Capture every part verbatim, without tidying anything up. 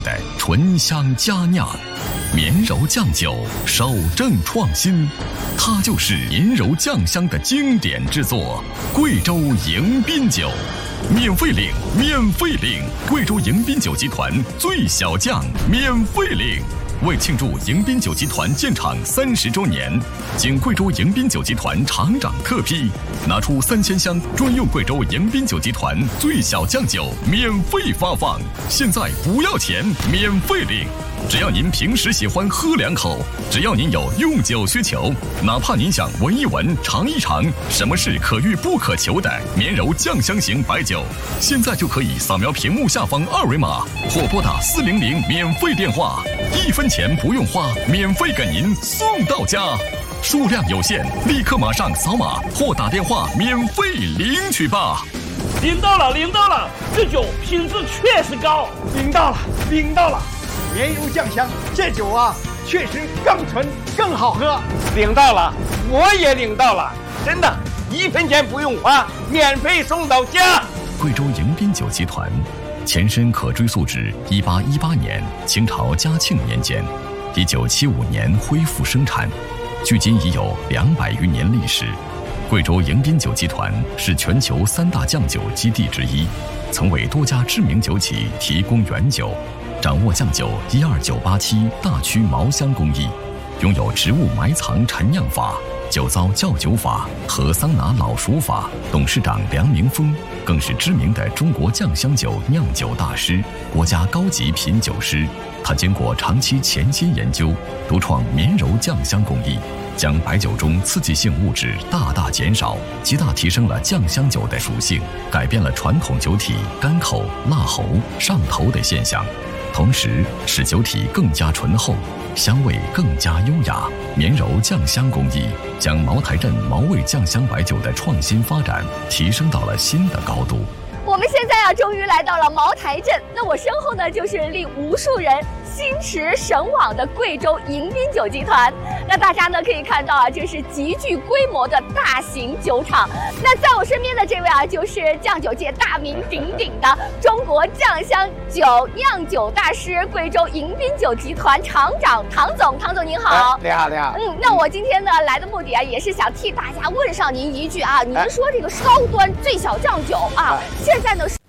的醇香佳酿，绵柔酱酒守正创新，它就是绵柔酱香的经典之作——贵州迎宾酒。免费领，免费领！贵州迎宾酒集团最小酱免费领！为庆祝迎宾酒集团建厂三十周年，经贵州迎宾酒集团厂长特批，拿出三千箱专用贵州迎宾酒集团最小酱酒免费发放。现在不要钱，免费领！只要您平时喜欢喝两口，只要您有用酒需求，哪怕您想闻一闻、尝一尝什么是可遇不可求的绵柔酱香型白酒，现在就可以扫描屏幕下方二维码，或拨打四零零免费电话，一分钱不用花，免费给您送到家。数量有限，立刻马上扫码或打电话免费领取吧。 领到了，领到了，这酒品质确实高。 领到了，领到了。绵柔酱香，这酒啊，确实更纯更好喝。 领到了，我也领到了，真的，一分钱不用花，免费送到家。 贵州迎宾酒集团，前身可追溯至一八一八年清朝嘉庆年间，一九七五年恢复生产，距今已有两百余年历史。贵州迎宾酒集团是全球三大酱酒基地之一，曾为多家知名酒企提供原酒。掌握酱酒一二九八七大曲毛香工艺，拥有植物埋藏陈酿法、酒糟酵酒法和桑拿老熟法。董事长梁明峰更是知名的中国酱香酒酿酒大师，国家高级品酒师。他经过长期潜心研究，独创绵柔酱香工艺，将白酒中刺激性物质大大减少，极大提升了酱香酒的属性，改变了传统酒体干口、辣喉、上头的现象。同时使酒体更加醇厚，香味更加优雅。绵柔酱香工艺将茅台镇毛味酱香白酒的创新发展提升到了新的高度。 我们现在啊，终于来到了茅台镇。那我身后呢，就是令无数人心驰神往的贵州迎宾酒集团。那大家呢可以看到啊，这是极具规模的大型酒厂。那在我身边的这位啊，就是酱酒界大名鼎鼎的中国酱香酒酿酒大师、贵州迎宾酒集团厂长唐总。唐总您好。 你好，你好。 嗯，那我今天呢来的目的啊，也是想替大家问上您一句啊，您说这个高端最小酱酒啊，现在呢是。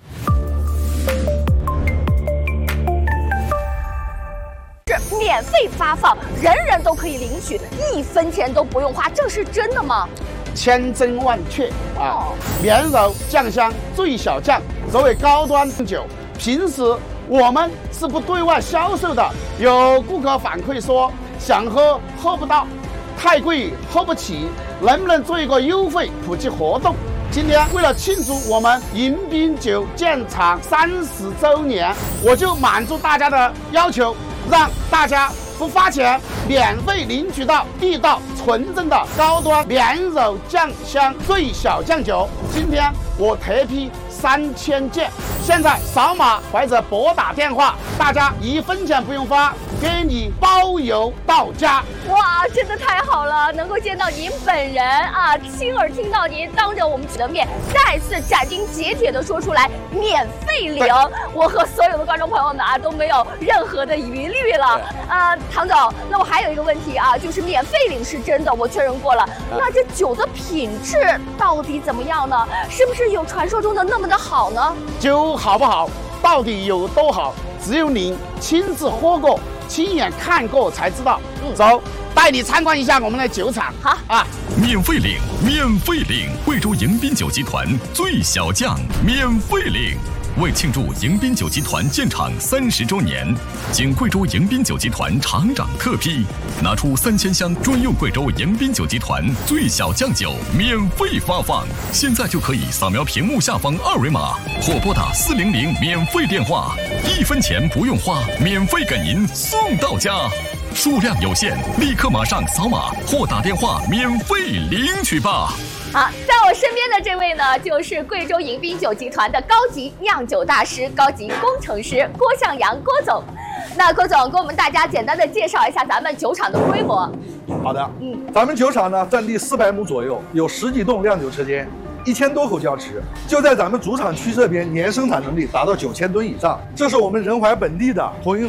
是免费发放，人人都可以领取，一分钱都不用花，这是真的吗？ 千真万确啊！绵柔酱香最小酱作为高端酒，平时我们是不对外销售的。有顾客反馈说想喝喝不到，太贵喝不起，能不能做一个优惠普及活动？今天为了庆祝我们迎宾酒建厂三十周年，我就满足大家的要求，让大家不花钱，免费领取到地道纯正的高端绵柔酱香最小酱酒。今天我特批三千件，现在扫码或者拨打电话，大家一分钱不用花，给你包邮到家。 哇，真的太好了，能够见到您本人啊，亲耳听到您当着我们的面再次斩钉截铁的说出来免费领，我和所有的观众朋友们啊都没有任何的疑虑了。呃，唐总，那我还有一个问题啊，就是免费领是真的，我确认过了，那这酒的品质到底怎么样呢？是不是有传说中的那么的好呢？ 酒好不好，到底有多好，只有您亲自喝过、亲眼看过才知道。嗯，走，带你参观一下我们的酒厂。 好啊， 免费领，免费领！贵州迎宾酒集团最小酱免费领。为庆祝迎宾酒集团建厂三十周年，经贵州迎宾酒集团厂长特批，拿出三千箱专用贵州迎宾酒集团最小酱酒免费发放。现在就可以扫描屏幕下方二维码，或拨打四零零免费电话，一分钱不用花，免费给您送到家。数量有限，立刻马上扫码或打电话免费领取吧。 好，在我身边的这位呢，就是贵州迎宾酒集团的高级酿酒大师、高级工程师郭向阳郭总。那郭总给我们大家简单的介绍一下咱们酒厂的规模。 好的，嗯，咱们酒厂呢占地四百亩左右，有十几栋酿酒车间，一千多口窖池，就在咱们主厂区这边，年生产能力达到九千吨以上。这是我们仁怀本地的红鹰